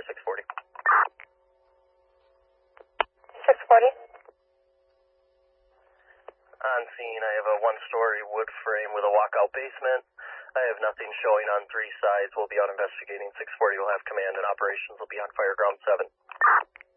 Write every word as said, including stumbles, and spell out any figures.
six forty. six forty. On scene, I have a one-story wood frame with a walkout basement. I have nothing showing on three sides. We'll be out investigating. six forty will have command and operations will be on Fireground seven.